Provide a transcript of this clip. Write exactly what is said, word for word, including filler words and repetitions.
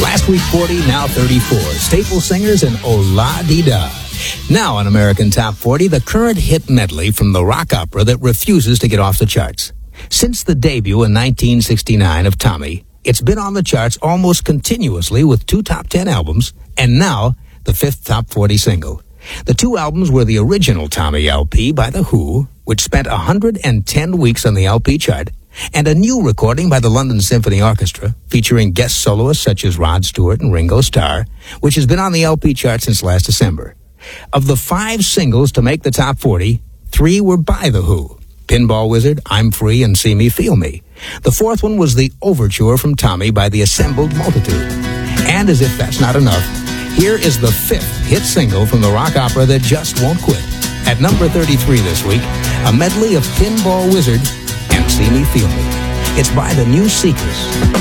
Last week forty, now thirty-four. Staple singers and O-La-Di-Da. Now on American Top forty, the current hit medley from the rock opera that refuses to get off the charts. Since the debut in nineteen sixty-nine of Tommy, it's been on the charts almost continuously with two top ten albums, and now the fifth top forty single. The two albums were the original Tommy L P by The Who, which spent one hundred ten weeks on the L P chart, and a new recording by the London Symphony Orchestra, featuring guest soloists such as Rod Stewart and Ringo Starr, which has been on the L P chart since last December. Of the five singles to make the top forty, three were by The Who: Pinball Wizard, I'm Free, and See Me, Feel Me. The fourth one was the Overture from Tommy by the Assembled Multitude. And as if that's not enough, here is the fifth hit single from the rock opera that just won't quit. At number thirty-three this week, a medley of Pinball Wizard and See Me, Feel Me. It's by the New Seekers.